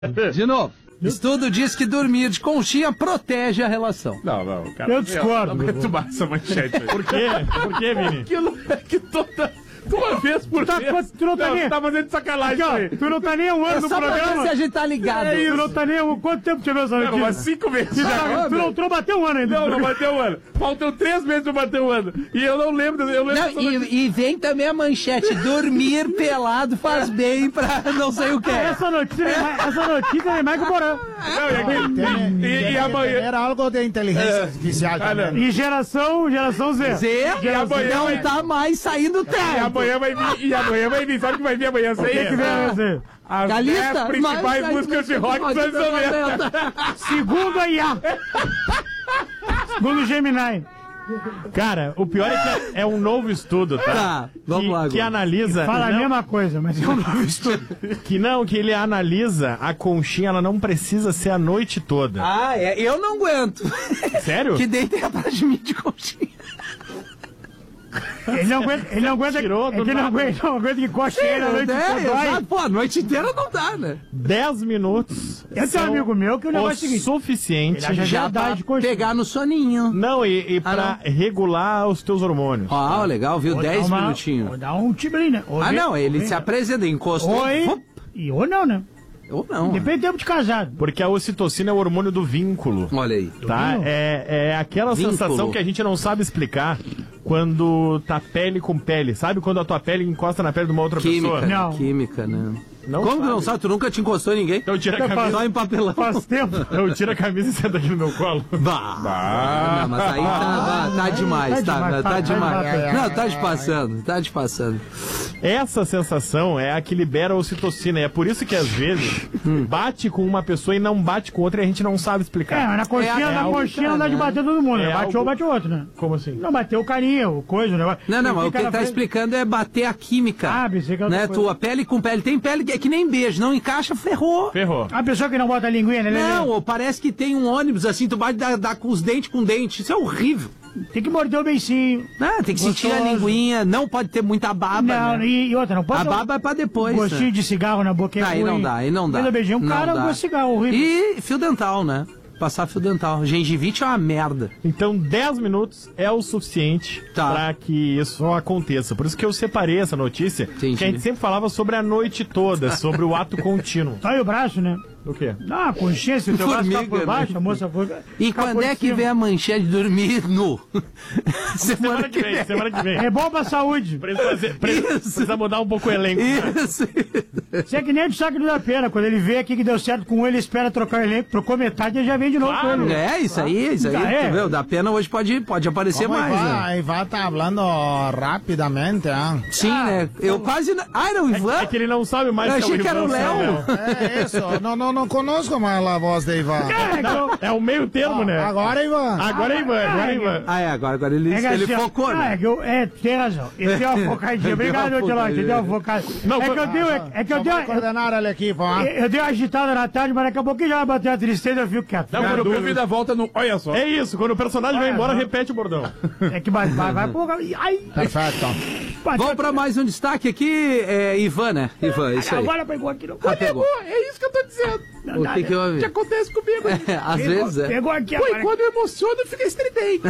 De novo. Estudo diz que dormir de conchinha protege a relação. Não, cara. Eu discordo. Não aguento mais essa manchete aí. Por quê? Por quê, Vini? Aquilo é que toda uma vez por mês. Tu não tá nem... tá fazendo sacanagem Aqui, ó, aí. tu não tá nem há um ano no Só pra ver programa. se a gente tá ligado. É isso. Tu não tá nem há um... Quanto tempo você viu essa notícia? Umas 5 vezes. Tu não bateu um ano ainda. Não bateu um ano. Faltam 3 meses pra bater um ano. E eu não lembro. Não, e vem também a manchete: dormir pelado faz bem pra não sei o que. Essa notícia é mais que o Porã. E amanhã. Era algo de inteligência artificial. E geração Z. Não tá mais saindo E terra. amanhã vai vir. Sabe o que vai vir amanhã? O que vem Z? As 10 principais músicas de rock dos anos 90. Segundo a IA. Segundo o Gemini. Cara, o pior é que é um novo estudo, tá? Tá, vamos lá Que agora. analisa... Fala a não, mesma coisa, mas é um novo estudo. que ele analisa a conchinha, ela não precisa ser a noite toda. Ah, eu não aguento. Sério? Que deitei atrás de mim de conchinha. Ele não aguenta que coxe ele a noite toda. Exato. Pô, a noite inteira não dá, né? 10 minutos Eu tenho um amigo meu que o negócio é o seguinte. suficiente. Ele Já idade pra de conchinha. pegar no soninho. Não, e pra regular os teus hormônios. Ó, legal, viu? Ou 10 dá uma- minutinhos. Ou dá um tibrinho, né? Ah, não, ele se apresenta, encostou. Oi. Vup, Ou não, né? ou não. Depende do tempo de casado. Porque a ocitocina é o hormônio do vínculo. Olha aí. Tá? É aquela Vínculo. sensação que a gente não sabe explicar quando tá pele com pele. Sabe quando a tua pele encosta na pele de uma outra Química, pessoa? Não. química, né? Não Como que sabe. não sabe? Tu nunca te encostou em ninguém? Então tira a camisa. Só em papelão. Faz tempo. Eu tiro a camisa e senta aqui no meu colo. Não, mas aí tá demais, tá demais. Não, tá te passando. Essa sensação é a que libera a ocitocina. E é por isso que às vezes bate com uma pessoa e não bate com outra e a gente não sabe É, explicar. mas na coxinha, não dá de bater todo mundo, né? É Bate algo- um, bate o outro, né? Como assim? Não, bateu o carinho, o coisa, o negócio. Não, mas o Fica que na ele tá frente. explicando é bater a química. Ah, pensei que era outra né? coisa. Tua pele com pele. Tem pele que é que nem beijo, não encaixa, ferrou. Ferrou. A pessoa que não bota a linguinha, né? Não, ou parece que tem um ônibus assim, tu bate dá com os dentes com dente. Isso é horrível. Tem que morder o beicinho. Ah, tem que sentir a Gostoso. linguinha, não pode ter muita baba. Não, né? e outra, não pode A ter um baba é pra depois. gostinho né? de cigarro na boca. Aí não dá, aí não dá. Quando eu beijei um Não cara, dá. eu gosto de cigarro, horrível. E fio dental, né? Passar fio dental. Gengivite é uma merda. Então 10 minutos é o suficiente Tá. pra que isso aconteça. Por isso que eu separei essa notícia, Entendi. que a gente sempre falava sobre a noite toda, sobre o ato contínuo. Só aí o braço, né? O quê? Dá uma conchinha, se o teu braço Formiga, ficar por baixo, né? a moça for... E ficar quando por é que cima. vem a manchete de dormir nu? Semana que vem, semana que vem. É bom pra saúde. Precisa mudar um pouco o elenco. Isso. Isso é que nem o destaque do da pena. Quando ele vê aqui que deu certo com ele, espera trocar o elenco, trocou metade e já vem de novo Claro. com ele. É, isso aí. É. Tu viu? Da pena hoje pode aparecer Como mais, né? a Ivan tá falando rapidamente, hein? Sim, né? Eu quase... Ah, era o Ivan? É que ele não sabe mais Eu se é o achei que era o Ivan, se é Léo. É isso, não conosco mais a voz de Ivan. É o meio termo, né? Agora, Ivan. Agora é Ivan, agora é Ivan. Ah, é, agora ele que assim, ó, focou, né? tem razão. Ele deu uma focadinha. Obrigado, Deu uma Telógio. Ele deu uma focadinha. focadinha. Não, eu dei Vamos coordenar ele aqui, Ivan. eu dei uma agitada na tarde, mas daqui a pouquinho já bateu a tristeza, eu fico quieto. Não, Na quando dúvida, volta no... Olha só. É isso, quando o personagem vai embora, repete o bordão. É que vai, pô, ai, Perfeito. Vamos pra mais um destaque aqui, Ivan, né? Ivan, isso aí. Agora pegou aqui no... Ah, pegou. É isso que eu tô dizendo. O que houve? O que acontece comigo? Às vezes é. Pegou aqui Pô, e agora. quando eu emociono, fica estridente.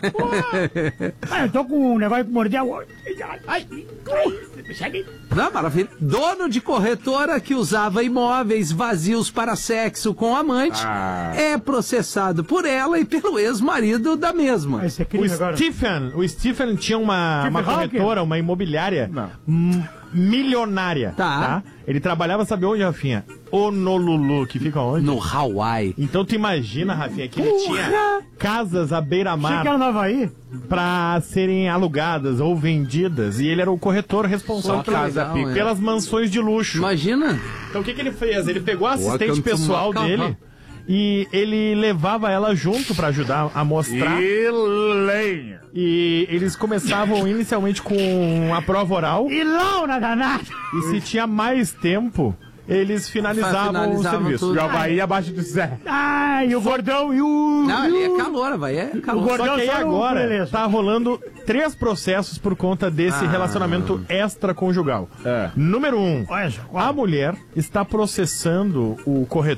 Eu tô com um negócio de morder a... Ai, segue. Não, maravilha. Dono de corretora que usava imóveis vazios para sexo com amante é processado por ela e pelo ex-marido da mesma. Esse é O crime agora. Stephen tinha uma Stephen corretora, uma imobiliária milionária. Tá. Ele trabalhava, sabe onde, Rafinha? Honolulu, que fica onde? No Hawaii. Então tu imagina, Rafinha, que ele tinha casas à Achei beira-mar que era no Havaí. pra serem alugadas ou vendidas e ele era o corretor responsável Só casa legal, pelas mansões de luxo. Imagina. Então o que ele fez? Ele pegou a assistente Welcome to pessoal Macau. dele e ele levava ela junto pra ajudar a mostrar. E lenha. E eles começavam inicialmente com a prova oral E launa danada. e se tinha mais tempo, eles finalizavam o serviço. tudo. E o Havaí abaixo de Zé. Ah, e o gordão e o... Não, ali é calor, Havaí é calor. O gordão Só que aí só no agora beleza. tá rolando 3 processos por conta desse relacionamento extraconjugal. É. Número 1, Olha só, a mulher está processando o corretor